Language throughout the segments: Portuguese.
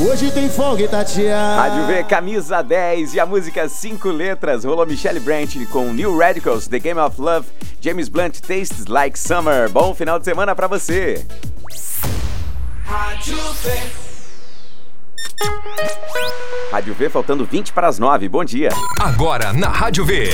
Hoje tem folga, Tatiana. Rádio V, camisa 10 e a música 5 letras. Rolou Michelle Branch com New Radicals, The Game of Love, James Blunt, Tastes Like Summer. Bom final de semana pra você. Rádio V. Rádio V, faltando 20 para as 9. Bom dia. Agora na Rádio V,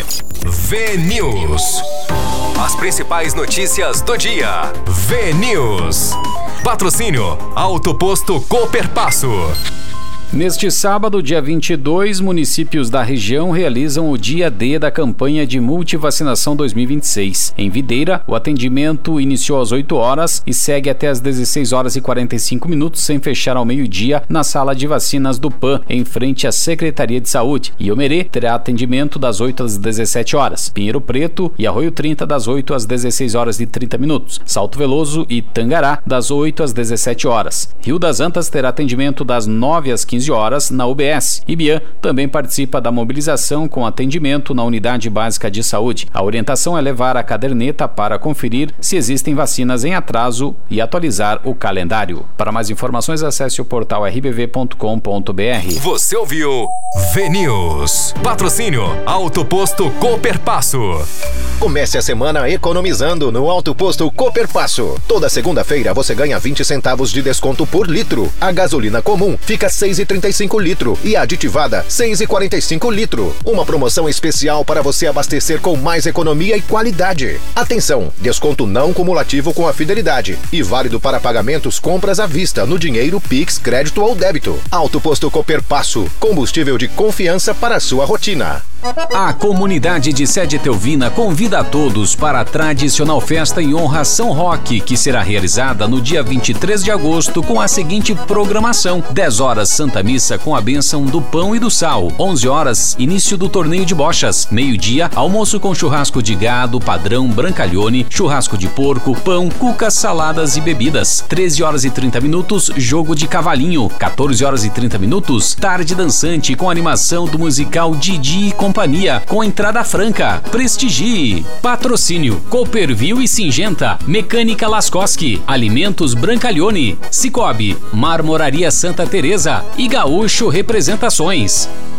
V-News. As principais notícias do dia. V-News. Patrocínio Auto Posto Cooperpasso. Neste sábado, dia 22, municípios da região realizam o dia D da campanha de multivacinação 2026. Em Videira, o atendimento iniciou às 8 horas e segue até às 16 horas e 45 minutos, sem fechar ao meio-dia, na sala de vacinas do PAN, em frente à Secretaria de Saúde. Iomerê terá atendimento das 8 às 17 horas. Pinheiro Preto e Arroio 30 das 8 às 16 horas e 30 minutos. Salto Veloso e Tangará das 8 às 17 horas. Rio das Antas terá atendimento das 9 às 15 horas na UBS. Ibiã também participa da mobilização com atendimento na Unidade Básica de Saúde. A orientação é levar a caderneta para conferir se existem vacinas em atraso e atualizar o calendário. Para mais informações, acesse o portal rbv.com.br. Você ouviu V-News. Patrocínio Auto Posto Cooperpasso. Comece a semana economizando no Auto Posto Cooperpasso. Toda segunda-feira você ganha 20 centavos de desconto por litro. A gasolina comum fica 6,35 litro e a aditivada 6,45 litro. Uma promoção especial para você abastecer com mais economia e qualidade. Atenção, desconto não cumulativo com a fidelidade e válido para pagamentos compras à vista no dinheiro, Pix, crédito ou débito. Auto Posto Cooperpasso, combustível de confiança para a sua rotina. A comunidade de Sede Teuvina convida a todos para a tradicional festa em honra a São Roque, que será realizada no dia 23 de agosto com a seguinte programação: 10 horas Santa Missa com a bênção do pão e do sal, 11 horas início do torneio de bochas, meio-dia almoço com churrasco de gado padrão Brancalhone, churrasco de porco, pão, cucas, saladas e bebidas, 13 horas e 30 minutos jogo de cavalinho, 14 horas e 30 minutos tarde dançante com animação do musical Didi e Companhia, com entrada franca. Prestigie. Patrocínio Cooperville e Singenta, Mecânica Lascoschi, Alimentos Brancalhone, Cicobi, Marmoraria Santa Teresa e Gaúcho Representações.